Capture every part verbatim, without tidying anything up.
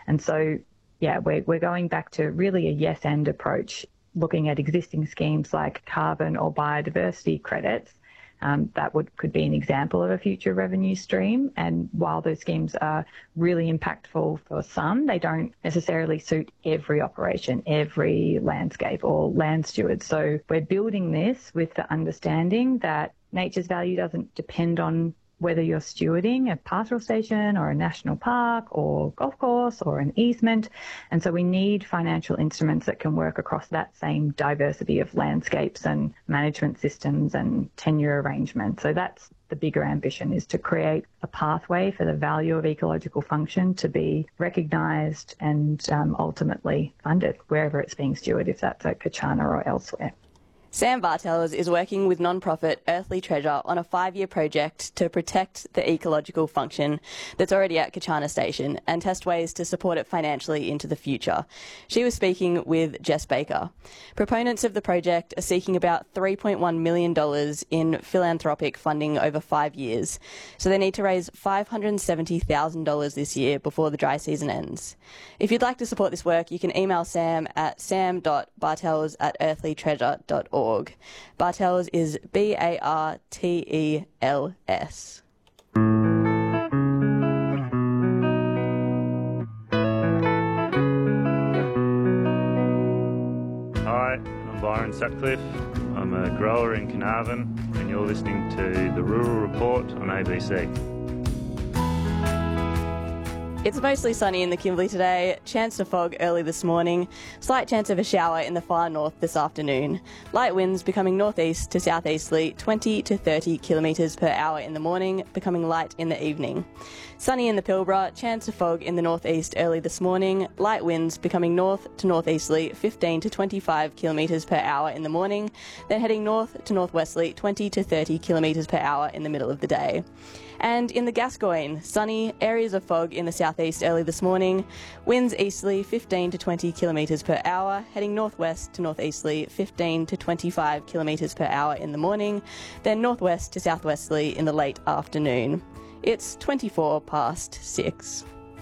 And so, yeah, we're, we're going back to really a yes and approach, looking at existing schemes like carbon or biodiversity credits. Um, that would could be an example of a future revenue stream. And while those schemes are really impactful for some, they don't necessarily suit every operation, every landscape or land steward. So we're building this with the understanding that nature's value doesn't depend on whether you're stewarding a pastoral station or a national park or golf course or an easement. And so we need financial instruments that can work across that same diversity of landscapes and management systems and tenure arrangements. So that's the bigger ambition, is to create a pathway for the value of ecological function to be recognised and um, ultimately funded wherever it's being stewarded, if that's at Kachana or elsewhere. Sam Bartels is working with non-profit Earthly Treasure on a five-year project to protect the ecological function that's already at Kachana Station and test ways to support it financially into the future. She was speaking with Jess Baker. Proponents of the project are seeking about three point one million dollars in philanthropic funding over five years, so they need to raise five hundred seventy thousand dollars this year before the dry season ends. If you'd like to support this work, you can email Sam at sam dot bartels at earthly treasure dot org. Bartels is B A R T E L S. Hi, I'm Byron Sutcliffe. I'm a grower in Carnarvon, and you're listening to the Rural Report on A B C. It's mostly sunny in the Kimberley today, chance of fog early this morning, slight chance of a shower in the far north this afternoon. Light winds becoming northeast to southeasterly, twenty to thirty kilometres per hour in the morning, becoming light in the evening. Sunny in the Pilbara, chance of fog in the northeast early this morning, light winds becoming north to northeasterly, fifteen to twenty-five kilometres per hour in the morning, then heading north to northwesterly, twenty to thirty kilometres per hour in the middle of the day. And in the Gascoyne, sunny, areas of fog in the southeast early this morning, winds easterly fifteen to twenty kilometres per hour, heading northwest to northeasterly fifteen to twenty-five kilometres per hour in the morning, then northwest to southwesterly in the late afternoon. It's twenty-four past six.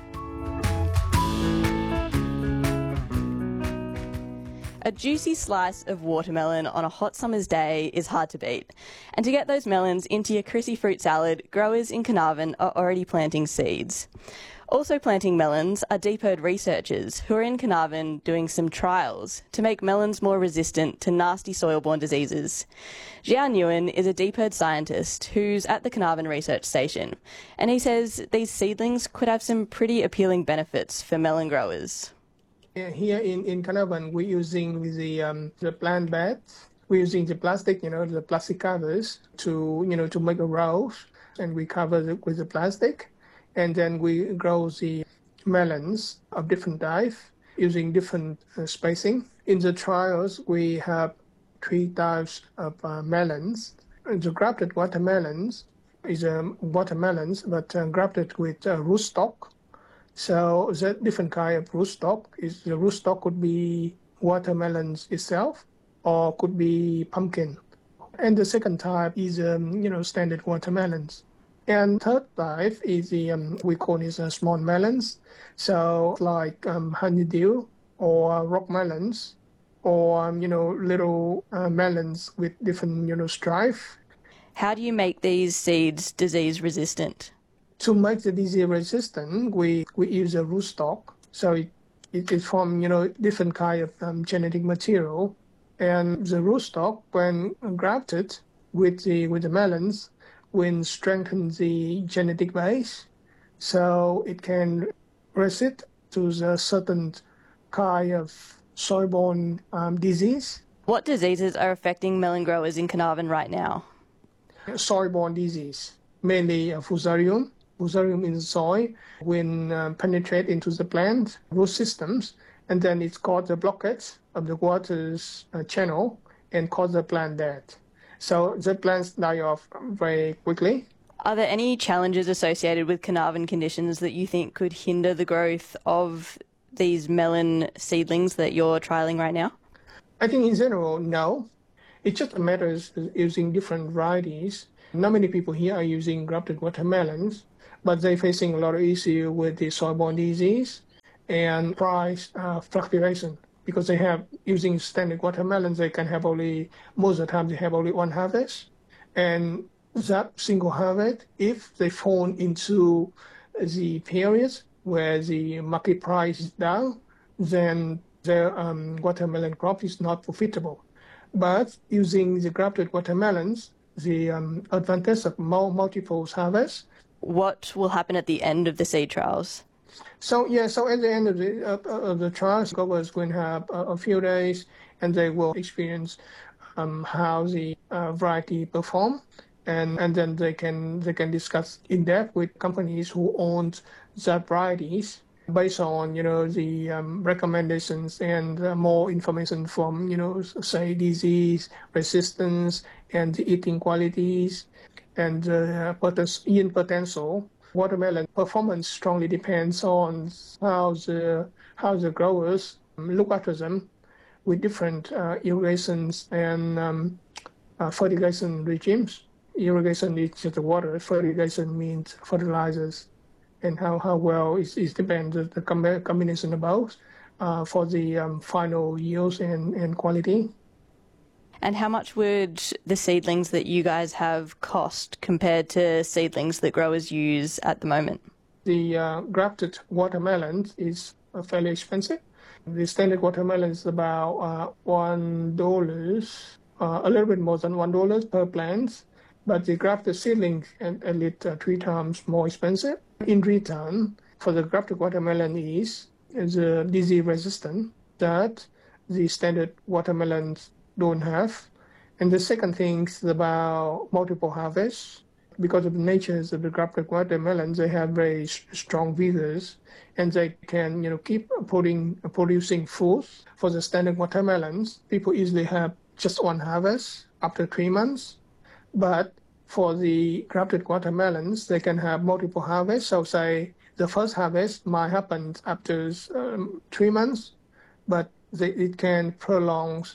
A juicy slice of watermelon on a hot summer's day is hard to beat. And to get those melons into your Chrissy fruit salad, growers in Carnarvon are already planting seeds. Also planting melons are Deep Herd researchers who are in Carnarvon doing some trials to make melons more resistant to nasty soil-borne diseases. Xiao Nguyen is a Deep Herd scientist who's at the Carnarvon Research Station, and he says these seedlings could have some pretty appealing benefits for melon growers. Here in, in Carnarvon, we're using the um, the plant beds. We're using the plastic, you know, the plastic covers to, you know, to make a rows, and we cover it with the plastic, and then we grow the melons of different types using different uh, spacing. In the trials, we have three types of uh, melons. The grafted watermelons is um, watermelons, but uh, grafted with uh, rootstock. So the different kind of rootstock is the rootstock could be watermelons itself, or could be pumpkin. And the second type is um, you know standard watermelons. And third type is the um, we call it uh, small melons. So like um, honeydew or rock melons, or um, you know little uh, melons with different you know stripe. How do you make these seeds disease resistant? To make the disease resistant, we, we use a rootstock. So it, it is from, you know, different kind of um, genetic material. And the rootstock, when grafted with the with the melons, will strengthen the genetic base. So it can resist to the certain kind of soil-borne um, disease. What diseases are affecting melon growers in Carnarvon right now? Soil-borne disease, mainly uh, fusarium. Fusarium in the soil will uh, penetrate into the plant root systems, and then it's causes the blockage of the water's uh, channel and cause the plant dead. So the plants die off very quickly. Are there any challenges associated with Carnarvon conditions that you think could hinder the growth of these melon seedlings that you're trialling right now? I think in general, no. It just matters using different varieties. Not many people here are using grafted watermelons, but they're facing a lot of issue with the soil-borne disease. and price uh, fluctuation. Because they have, using standard watermelons, they can have only, most of the time they have only one harvest. And that single harvest, if they fall into the periods where the market price is down, then their um, watermelon crop is not profitable. But using the grafted watermelons, the um, advantage of more multiple harvests. What will happen at the end of the seed trials? So yeah, so at the end of the uh, of the trials, growers going to have a, a few days, and they will experience um, how the uh, variety perform, and and then they can they can discuss in depth with companies who own that varieties based on you know the um, recommendations and uh, more information from you know say disease resistance and the eating qualities and uh, yield potential. Watermelon performance strongly depends on how the how the growers look after them with different uh, irrigations and um, uh, fertigation regimes. Irrigation is just the water. Fertigation means fertilizers, and how, how well is is depends the combination of both uh, for the um, final yields and, and quality. And how much would the seedlings that you guys have cost compared to seedlings that growers use at the moment? The uh, grafted watermelon is uh, fairly expensive. The standard watermelon is about uh, one dollar, uh, a little bit more than one dollar per plant. But the grafted seedling is at least uh, three times more expensive. In return, for the grafted watermelon is is uh, disease resistant that the standard watermelons don't have. And the second thing is about multiple harvests. Because of the nature of the grafted watermelons, they have very strong vigors, and they can, you know, keep putting, producing fruit. For the standard watermelons, people easily have just one harvest after three months. But for the grafted watermelons, they can have multiple harvests. So say the first harvest might happen after um, three months, but they, it can prolong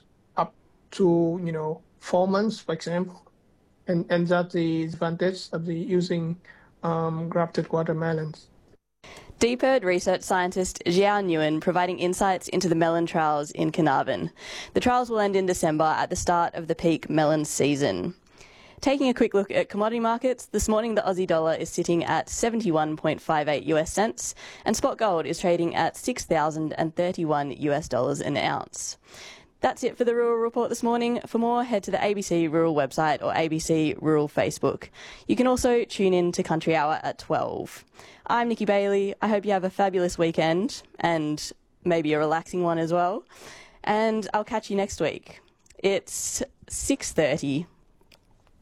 to you know four months, for example, and and that's the advantage of the using um, grafted watermelons. Deep-Erd research scientist Xiao Nguyen providing insights into the melon trials in Carnarvon. The trials will end in December at the start of the peak melon season. Taking a quick look at commodity markets, this morning the Aussie dollar is sitting at seventy-one point five eight US cents and spot gold is trading at six thousand thirty-one US dollars an ounce. That's it for the Rural Report this morning. For more, head to the A B C Rural website or A B C Rural Facebook. You can also tune in to Country Hour at twelve. I'm Nikki Bailey. I hope you have a fabulous weekend and maybe a relaxing one as well. And I'll catch you next week. It's six thirty.